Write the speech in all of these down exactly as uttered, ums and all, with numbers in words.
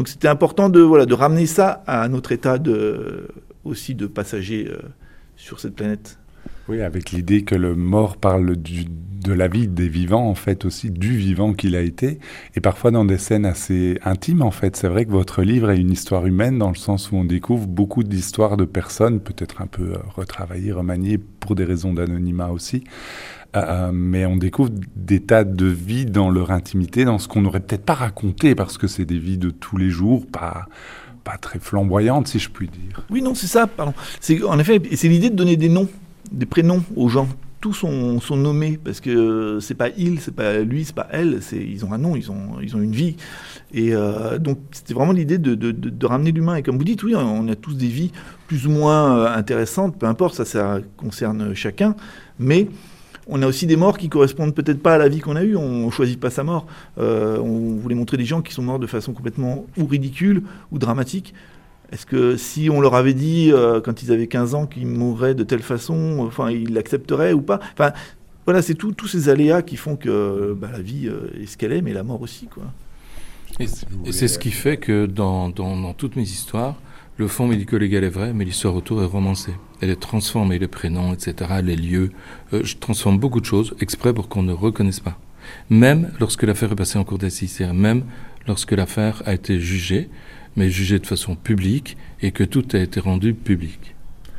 Donc c'était important de, voilà, de ramener ça à notre état de, aussi de passager euh, sur cette planète. Oui, avec l'idée que le mort parle du, de la vie des vivants, en fait, aussi du vivant qu'il a été, et parfois dans des scènes assez intimes, en fait. C'est vrai que votre livre est une histoire humaine, dans le sens où on découvre beaucoup d'histoires de personnes, peut-être un peu euh, retravaillées, remaniées, pour des raisons d'anonymat aussi, euh, mais on découvre des tas de vies dans leur intimité, dans ce qu'on n'aurait peut-être pas raconté, parce que c'est des vies de tous les jours, pas... pas très flamboyantes, si je puis dire. Oui, non, c'est ça, pardon. C'est, en effet, c'est l'idée de donner des noms, des prénoms aux gens. Tous sont, sont nommés, parce que c'est pas il, c'est pas lui, c'est pas elle, c'est, ils ont un nom, ils ont, ils ont une vie. Et euh, donc, c'était vraiment l'idée de, de, de, de ramener l'humain. Et comme vous dites, oui, on a tous des vies plus ou moins intéressantes, peu importe, ça, ça concerne chacun. Mais on a aussi des morts qui correspondent peut-être pas à la vie qu'on a eue. On ne choisit pas sa mort. Euh, on voulait montrer des gens qui sont morts de façon complètement ou ridicule ou dramatique. Est-ce que si on leur avait dit, euh, quand ils avaient quinze ans, qu'ils mourraient de telle façon, enfin, ils l'accepteraient ou pas? Enfin, voilà, c'est tous ces aléas qui font que bah, la vie euh, est ce qu'elle est, mais la mort aussi, quoi. Et, et c'est ce qui fait que dans, dans, dans toutes mes histoires, le fond médico-légal est vrai, mais l'histoire autour est romancée. Elle est transformée, les prénoms, et cetera, les lieux. Euh, je transforme beaucoup de choses exprès pour qu'on ne reconnaisse pas. Même lorsque l'affaire est passée en cour d'assises, même lorsque l'affaire a été jugée, mais jugée de façon publique et que tout a été rendu public.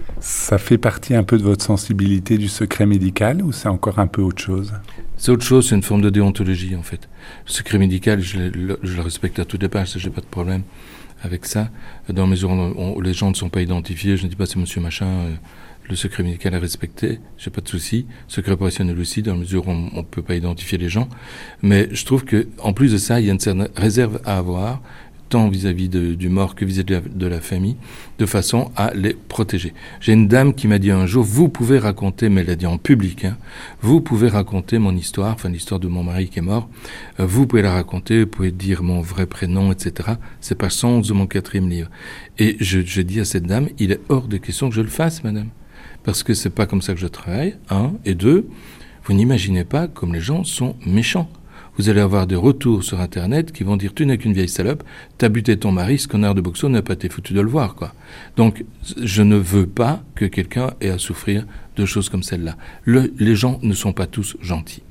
Ça fait partie un peu de votre sensibilité du secret médical ou c'est encore un peu autre chose? C'est autre chose, c'est une forme de déontologie en fait. Le secret médical, je le, je le respecte à toutes les pages, je n'ai pas de problème avec ça. Dans la mesure où on, on, les gens ne sont pas identifiés, je ne dis pas c'est monsieur machin, euh, le secret médical est respecté, je n'ai pas de souci. Secret opérationnel aussi, dans la mesure où on ne peut pas identifier les gens. Mais je trouve qu'en plus de ça, il y a une certaine réserve à avoir, tant vis-à-vis de, du mort que vis-à-vis de la, de la famille, de façon à les protéger. J'ai une dame qui m'a dit un jour, vous pouvez raconter, mais elle l'a dit en public, hein, vous pouvez raconter mon histoire, enfin l'histoire de mon mari qui est mort, euh, vous pouvez la raconter, vous pouvez dire mon vrai prénom, et cetera. C'est page cent onze de mon quatrième livre. Et je, je dis à cette dame, il est hors de question que je le fasse, madame. Parce que c'est pas comme ça que je travaille, un. Et deux, vous n'imaginez pas comme les gens sont méchants. Vous allez avoir des retours sur Internet qui vont dire « Tu n'es qu'une vieille salope, t'as buté ton mari, ce connard de boxeur n'a pas été foutu de le voir. » quoi. Donc, je ne veux pas que quelqu'un ait à souffrir de choses comme celle-là. Le, les gens ne sont pas tous gentils.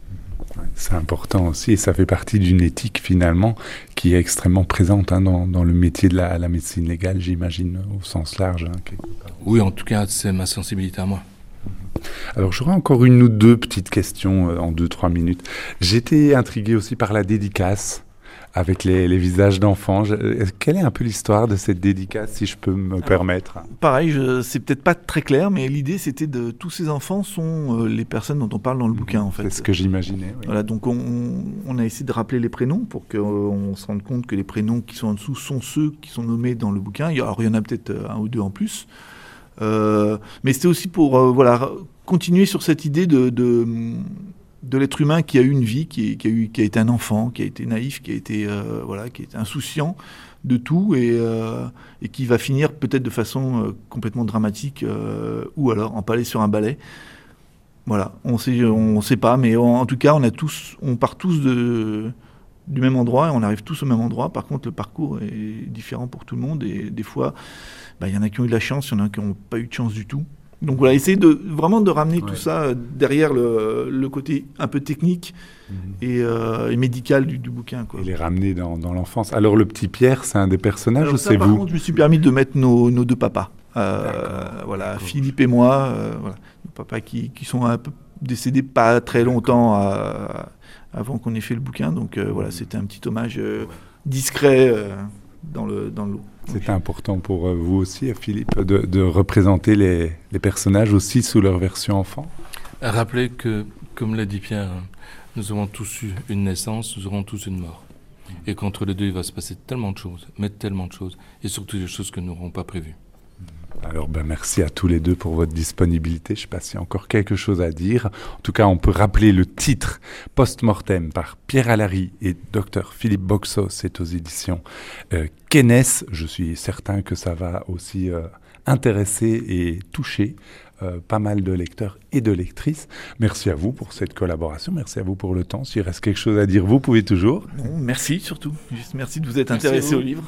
C'est important aussi, et ça fait partie d'une éthique finalement qui est extrêmement présente hein, dans, dans le métier de la, la médecine légale, j'imagine, au sens large. Hein, oui, en tout cas, c'est ma sensibilité à moi. Alors j'aurais encore une ou deux petites questions euh, en deux, trois minutes. J'étais intrigué aussi par la dédicace avec les, les visages d'enfants. Je, quelle est un peu l'histoire de cette dédicace, si je peux me Alors, permettre? Pareil, je, c'est peut-être pas très clair, mais l'idée c'était de... Tous ces enfants sont euh, les personnes dont on parle dans le bouquin, en fait. C'est ce que j'imaginais. Oui. Voilà, donc on, on a essayé de rappeler les prénoms pour qu'on euh, se rende compte que les prénoms qui sont en dessous sont ceux qui sont nommés dans le bouquin. Alors il y en a peut-être un ou deux en plus. Euh, mais c'était aussi pour euh, voilà, continuer sur cette idée de, de, de l'être humain qui a eu une vie, qui, qui, a eu, qui a été un enfant, qui a été naïf, qui a été, euh, voilà, qui a été insouciant de tout et, euh, et qui va finir peut-être de façon euh, complètement dramatique euh, ou alors empalé sur un balai. Voilà, on sait, on sait pas, mais en, en tout cas, on, a tous, on part tous de, du même endroit et on arrive tous au même endroit. Par contre, le parcours est différent pour tout le monde et des fois... Il bah, y en a qui ont eu de la chance, il y en a qui n'ont pas eu de chance du tout. Donc voilà, essayer de, vraiment de ramener ouais. tout ça derrière le, le côté un peu technique mmh. et, euh, et médical du, du bouquin. Quoi. Et les ramener dans, dans l'enfance. Alors le petit Pierre, c'est un des personnages Alors, ou ça, c'est par vous? contre, je me suis permis de mettre nos, nos deux papas. Euh, voilà, d'accord. Philippe et moi, euh, voilà, nos papas qui, qui sont un peu décédés pas très longtemps à, avant qu'on ait fait le bouquin. Donc euh, voilà, c'était un petit hommage euh, discret euh, dans le, dans le lot. C'était important pour vous aussi, Philippe, de, de représenter les, les personnages aussi sous leur version enfant. Rappelez que, comme l'a dit Pierre, nous avons tous eu une naissance, nous aurons tous une mort. Et qu'entre les deux, il va se passer tellement de choses, mais tellement de choses, et surtout des choses que nous n'aurons pas prévues. Alors, ben, merci à tous les deux pour votre disponibilité. Je ne sais pas s'il y a encore quelque chose à dire. En tout cas, on peut rappeler le titre « Post-mortem » par Pierre Allary et docteur Philippe Boxo. C'est aux éditions euh, Kenes. Je suis certain que ça va aussi euh, intéresser et toucher euh, pas mal de lecteurs et de lectrices. Merci à vous pour cette collaboration, merci à vous pour le temps. S'il reste quelque chose à dire, vous pouvez toujours. Non, merci surtout. Juste merci de vous être Merci intéressé à vous. au livre.